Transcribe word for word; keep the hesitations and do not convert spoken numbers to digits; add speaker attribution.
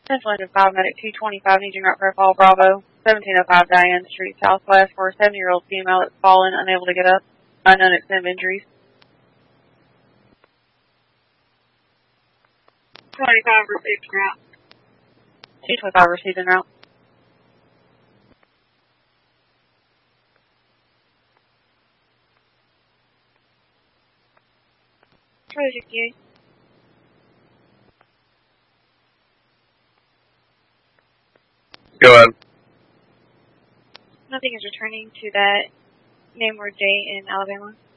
Speaker 1: Central Engine five, Medic two twenty-five, needing route profile, Bravo, seventeen oh five Diane Street, Southwest, for a seventy-year-old female that's fallen, unable to get up, unknown extent of injuries.
Speaker 2: twenty-five received route.
Speaker 1: two twenty-five received en route.
Speaker 2: Charlie sixty-eight.
Speaker 3: Go ahead.
Speaker 2: Nothing is returning to that name or date in Alabama.